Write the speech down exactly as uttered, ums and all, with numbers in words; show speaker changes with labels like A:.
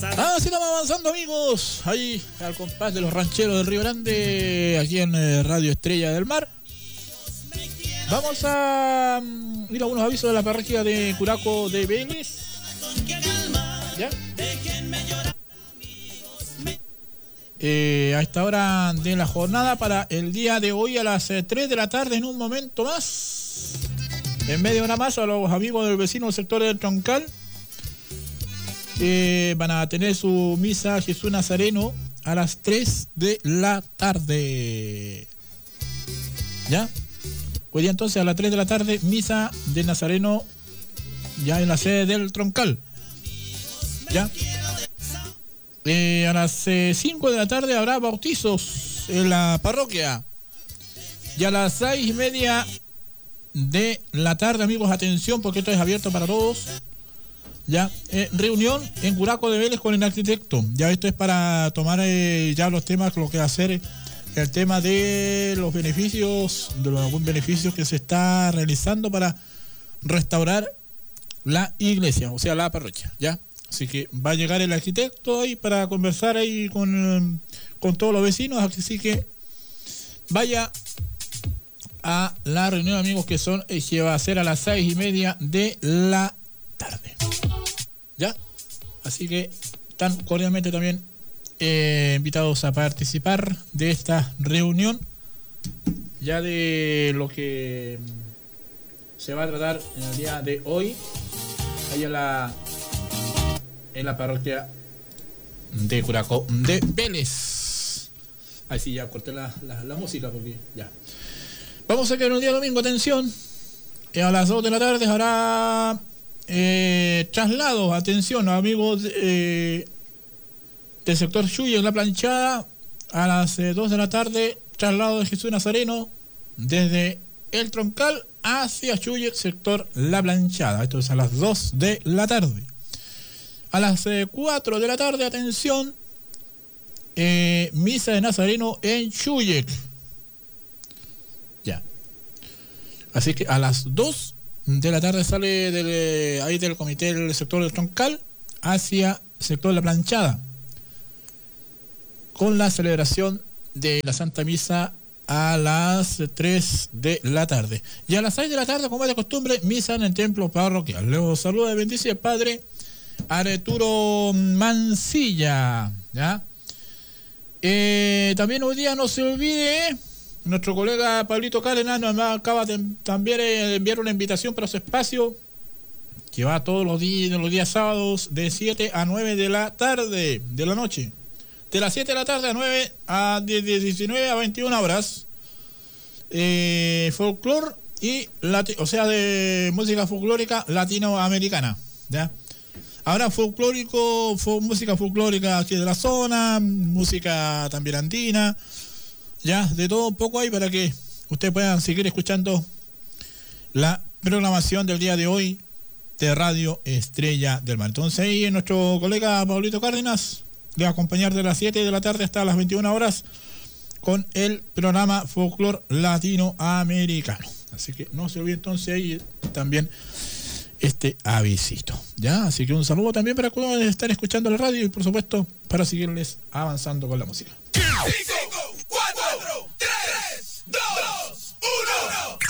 A: Ah, sí, estamos avanzando, amigos. Ahí al compás de los rancheros del Río Grande, aquí en eh, Radio Estrella del Mar. Vamos a um, ir a unos avisos de la parroquia de Curaco de Vélez. ¿Ya? Eh, a esta hora de la jornada para el día de hoy a las eh, tres de la tarde, en un momento más, en media hora más, a los amigos del vecino sector del Troncal. Eh, van a tener su misa Jesús Nazareno a las tres de la tarde. ¿Ya? Hoy día entonces a las tres de la tarde, misa de Nazareno ya en la sede del Troncal. ¿Ya? Eh, a las eh, cinco de la tarde habrá bautizos en la parroquia. Y a las seis y media de la tarde, amigos, atención, porque esto es abierto para todos. Ya, eh, reunión en Curaco de Vélez con el arquitecto. Ya esto es para tomar eh, ya los temas, lo que hacer el tema de los beneficios, de los algún beneficios que se está realizando para restaurar la iglesia, o sea, la parroquia, ya. Así que va a llegar el arquitecto ahí para conversar ahí con, con todos los vecinos, así que vaya a la reunión, amigos, que son eh, que va a ser a las seis y media de la tarde. ¿Ya? Así que están cordialmente también eh, invitados a participar de esta reunión, ya de lo que se va a tratar en el día de hoy, ahí en la, en la parroquia de Curaco de Vélez. Ahí sí, ya corté la, la, la música porque ya. Vamos a quedar un día domingo, atención. A las dos de la tarde habrá Eh, traslados, atención, amigos eh, del sector Chuy en La Planchada. A las eh, dos de la tarde, traslado de Jesús Nazareno desde el Troncal hacia Chuy, sector La Planchada. Esto es a las dos de la tarde. A las eh, cuatro de la tarde, atención, eh, misa de Nazareno en Chuyek. Ya. Así que a las dos de la tarde sale del, ahí del comité del sector del Troncal hacia sector de La Planchada con la celebración de la Santa Misa a las tres de la tarde. Y a las seis de la tarde, como es de costumbre, misa en el templo parroquial. Los saluda y bendice el padre Arturo Mancilla. ¿Ya? Eh, también hoy día no se olvide, nuestro colega Pablito Cárdenas nos acaba de también de enviar una invitación para su espacio que va todos los días, los días sábados de siete a nueve de la tarde, de la noche. De las siete de la tarde a nueve a diecinueve a veintiuna horas. Eh, folclor y lati- o sea, de música folclórica latinoamericana, ¿ya? Ahora folclórico, fo- música folclórica aquí de la zona, música también andina. Ya, de todo un poco ahí para que ustedes puedan seguir escuchando la programación del día de hoy de Radio Estrella del Mar. Entonces ahí nuestro colega Pablito Cárdenas le va a acompañar de las siete de la tarde hasta las veintiuna horas con el programa Folclor Latinoamericano. Así que no se olvide entonces ahí también este avisito. Ya, así que un saludo también para que estén escuchando la radio y por supuesto para seguirles avanzando con la música.